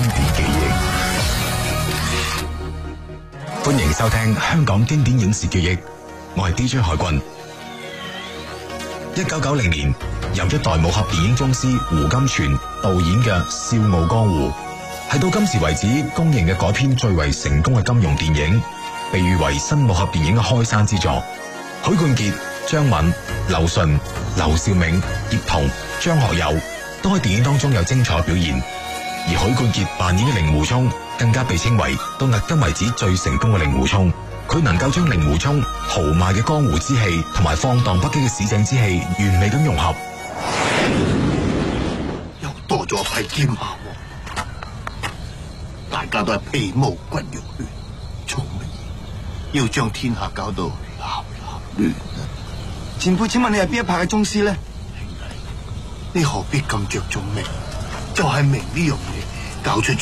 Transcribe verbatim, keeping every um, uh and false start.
典記憶。歡迎收聽香港經典影視記憶，我係 D J 海軍。一九九零年，由一代武俠電影宗師胡金铨導演嘅《笑傲江湖》，係到今時為止公認嘅改編最為成功嘅金庸電影，被譽為新武俠電影嘅開山之作。許冠傑、張敏、劉順、劉兆銘、葉童、張學友都喺電影當中有精彩表現，而許冠傑扮演嘅令狐沖更加被稱為到迄今為止最成功嘅令狐沖。佢能夠將令狐沖豪邁嘅江湖之氣同埋放蕩不羈嘅市井之氣完美咁融合。 又多咗批劍俠，大家都係皮毛骨肉血，做乜嘢要將天下搞到立立亂啊？ 前輩，請問你係邊一派嘅宗師咧？ 兄弟，你何必咁着重明？就係、是、明呢樣嘢搞出